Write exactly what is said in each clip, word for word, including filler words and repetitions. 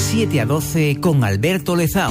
siete a doce con Alberto Lezaun.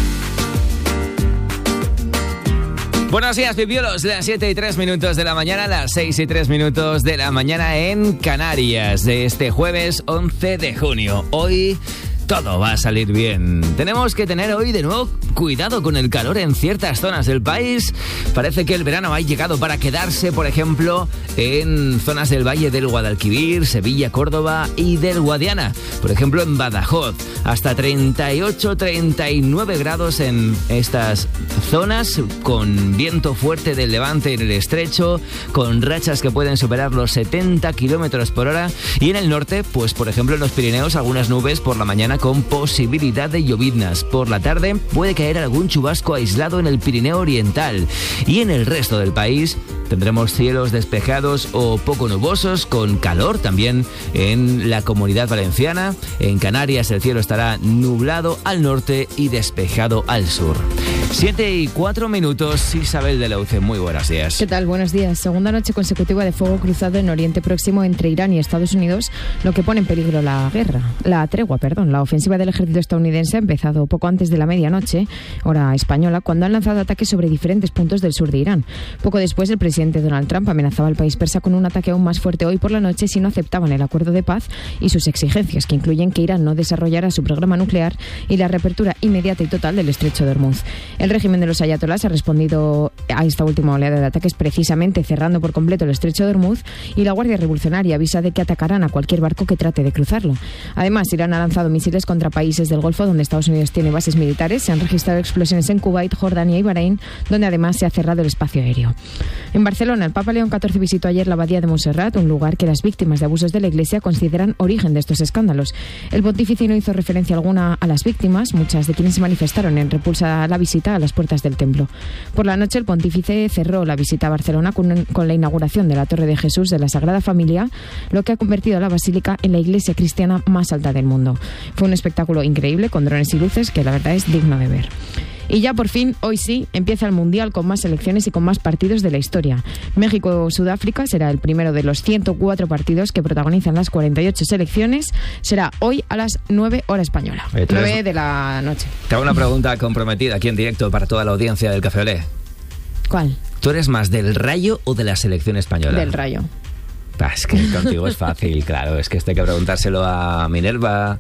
Buenos días, pipiolos. Las siete y tres minutos de la mañana, las seis y tres minutos de la mañana en Canarias, de este jueves once de junio. Hoy todo va a salir bien. Tenemos que tener hoy de nuevo cuidado con el calor en ciertas zonas del país. Parece que el verano ha llegado para quedarse, por ejemplo, en zonas del Valle del Guadalquivir, Sevilla, Córdoba y del Guadiana. Por ejemplo, en Badajoz, hasta treinta y ocho, treinta y nueve grados en estas zonas, con viento fuerte del levante en el estrecho, con rachas que pueden superar los setenta kilómetros por hora. Y en el norte, pues por ejemplo en los Pirineos, algunas nubes por la mañana con posibilidad de lloviznas. Por la tarde puede caer algún chubasco aislado en el Pirineo Oriental. Y en el resto del país tendremos cielos despejados o poco nubosos, con calor también en la Comunidad Valenciana. En Canarias el cielo estará nublado al norte y despejado al sur. Siete y cuatro minutos, Isabel de Lauce, muy buenos días. ¿Qué tal? Buenos días. Segunda noche consecutiva de fuego cruzado en Oriente Próximo entre Irán y Estados Unidos, lo que pone en peligro la guerra, la tregua, perdón. La ofensiva del ejército estadounidense ha empezado poco antes de la medianoche, hora española, cuando han lanzado ataques sobre diferentes puntos del sur de Irán. Poco después, el presidente Donald Trump amenazaba al país persa con un ataque aún más fuerte hoy por la noche si no aceptaban el acuerdo de paz y sus exigencias, que incluyen que Irán no desarrollara su programa nuclear y la reapertura inmediata y total del estrecho de Hormuz. El régimen de los ayatolás ha respondido a esta última oleada de ataques precisamente cerrando por completo el estrecho de Hormuz, y la Guardia Revolucionaria avisa de que atacarán a cualquier barco que trate de cruzarlo. Además, Irán ha lanzado misiles contra países del Golfo donde Estados Unidos tiene bases militares. Se han registrado explosiones en Kuwait, Jordania y Bahrein, donde además se ha cerrado el espacio aéreo. En Barcelona, el Papa León catorce visitó ayer la Abadía de Montserrat, un lugar que las víctimas de abusos de la Iglesia consideran origen de estos escándalos. El pontífice no hizo referencia alguna a las víctimas, muchas de quienes se manifestaron en repulsa a la visita a las puertas del templo. Por la noche, el pontífice cerró la visita a Barcelona con, con la inauguración de la Torre de Jesús de la Sagrada Familia, lo que ha convertido a la basílica en la iglesia cristiana más alta del mundo. Fue un espectáculo increíble con drones y luces que la verdad es digno de ver. Y ya por fin, hoy sí, empieza el Mundial con más selecciones y con más partidos de la historia. México-Sudáfrica será el primero de los ciento cuatro partidos que protagonizan las cuarenta y ocho selecciones. Será hoy a las nueve hora española, Oye, nueve de la noche. Te hago una pregunta comprometida aquí en directo para toda la audiencia del Café Olé. ¿Cuál? ¿Tú eres más del Rayo o de la selección española? Del Rayo. Ah, es que contigo es fácil, claro. Es que esto hay que preguntárselo a Minerva,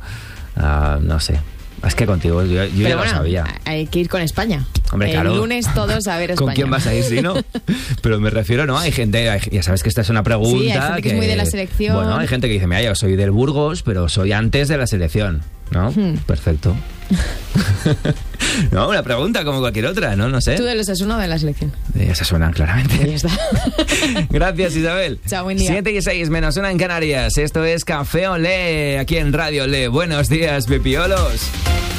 a, no sé. Es que contigo yo, yo ya bueno, lo sabía. Hay que ir con España. Hombre, el claro. lunes todos a ver España. ¿Con quién vas a ir si no? Pero me refiero, ¿no? Hay gente, hay, ya sabes que esta es una pregunta. Sí, hay gente que, que es muy de la selección. Bueno, hay gente que dice, mira, yo soy del Burgos, pero soy antes de la selección, ¿no? Hmm. Perfecto. No, una pregunta como cualquier otra, ¿no? No sé. ¿Tú de los Osasuna o de la selección? Esas suenan claramente. Ahí está. Gracias, Isabel. Chao, buen día. Siete y seis menos una en Canarias. Esto es Café Olé, aquí en Radio Olé. Buenos días, pipiolos.